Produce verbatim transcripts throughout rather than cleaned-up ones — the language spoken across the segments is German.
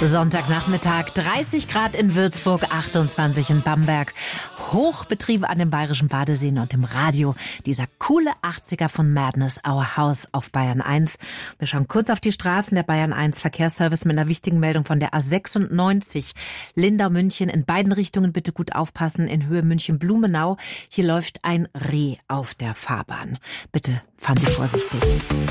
Sonntagnachmittag, dreißig Grad in Würzburg, achtundzwanzig in Bamberg. Hochbetriebe an den bayerischen Badeseen und im Radio. Dieser coole achtziger von Madness, Our House auf Bayern eins. Wir schauen kurz auf die Straßen. Der Bayern eins Verkehrsservice mit einer wichtigen Meldung von der A sechsundneunzig. Lindau-München, in beiden Richtungen bitte gut aufpassen. In Höhe München-Blumenau. Hier läuft ein Reh auf der Fahrbahn. Bitte fahren Sie vorsichtig.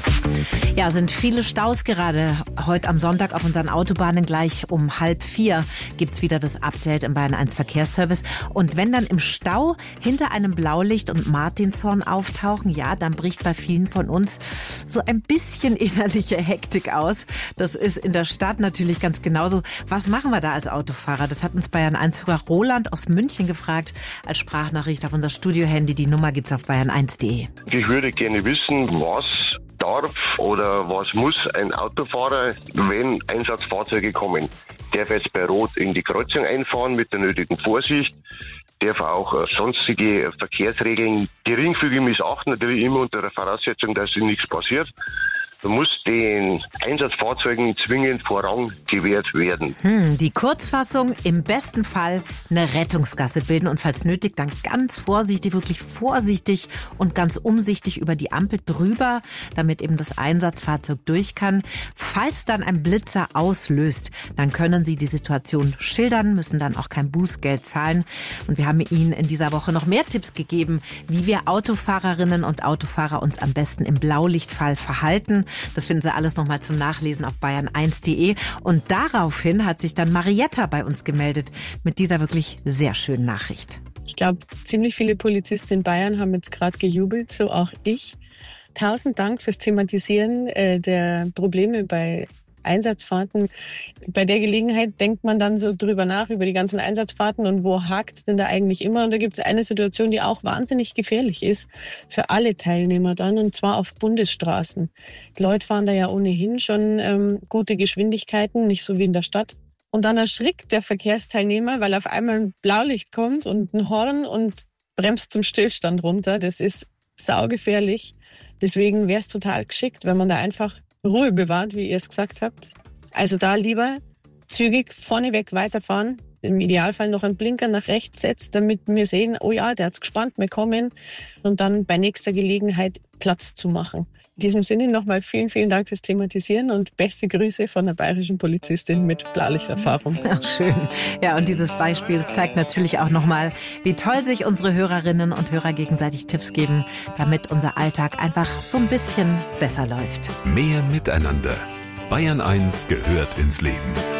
Ja, sind viele Staus gerade heute am Sonntag auf unseren Autobahnen. Gleich um halb vier gibt's wieder das Update im Bayern eins Verkehrsservice. Und wenn dann im Stau hinter einem Blaulicht und Martinshorn auftauchen, ja, dann bricht bei vielen von uns so ein bisschen innerliche Hektik aus. Das ist in der Stadt natürlich ganz genauso. Was machen wir da als Autofahrer? Das hat uns Bayern eins-Hörer Roland aus München gefragt, als Sprachnachricht auf unser Studio-Handy. Die Nummer gibt's auf bayern eins punkt de. Ich würde gerne wissen, was darf oder was muss ein Autofahrer, wenn Einsatzfahrzeuge kommen. Darf jetzt bei Rot in die Kreuzung einfahren mit der nötigen Vorsicht, darf auch sonstige Verkehrsregeln geringfügig missachten, natürlich immer unter der Voraussetzung, dass nichts passiert. Da muss den Einsatzfahrzeugen zwingend Vorrang gewährt werden. Hm, die Kurzfassung, im besten Fall eine Rettungsgasse bilden und falls nötig dann ganz vorsichtig, wirklich vorsichtig und ganz umsichtig über die Ampel drüber, damit eben das Einsatzfahrzeug durch kann. Falls dann ein Blitzer auslöst, dann können Sie die Situation schildern, müssen dann auch kein Bußgeld zahlen. Und wir haben Ihnen in dieser Woche noch mehr Tipps gegeben, wie wir Autofahrerinnen und Autofahrer uns am besten im Blaulichtfall verhalten. Das finden Sie alles nochmal zum Nachlesen auf bayern eins punkt de. Und daraufhin hat sich dann Marietta bei uns gemeldet mit dieser wirklich sehr schönen Nachricht. Ich glaube, ziemlich viele Polizisten in Bayern haben jetzt gerade gejubelt, so auch ich. Tausend Dank fürs Thematisieren äh, der Probleme bei Einsatzfahrten. Bei der Gelegenheit denkt man dann so drüber nach, über die ganzen Einsatzfahrten und wo hakt's denn da eigentlich immer. Und da gibt es eine Situation, die auch wahnsinnig gefährlich ist für alle Teilnehmer dann, und zwar auf Bundesstraßen. Die Leute fahren da ja ohnehin schon ähm, gute Geschwindigkeiten, nicht so wie in der Stadt. Und dann erschrickt der Verkehrsteilnehmer, weil auf einmal ein Blaulicht kommt und ein Horn und bremst zum Stillstand runter. Das ist saugefährlich. Deswegen wäre es total geschickt, wenn man da einfach Ruhe bewahrt, wie ihr es gesagt habt. Also da lieber zügig vorneweg weiterfahren, im Idealfall noch einen Blinker nach rechts setzt, damit wir sehen, oh ja, der hat's gespannt, wir kommen, und dann bei nächster Gelegenheit Platz zu machen. In diesem Sinne nochmal vielen, vielen Dank fürs Thematisieren und beste Grüße von der bayerischen Polizistin mit Blaulichterfahrung. Ach, schön. Ja, und dieses Beispiel, das zeigt natürlich auch nochmal, wie toll sich unsere Hörerinnen und Hörer gegenseitig Tipps geben, damit unser Alltag einfach so ein bisschen besser läuft. Mehr Miteinander. Bayern eins gehört ins Leben.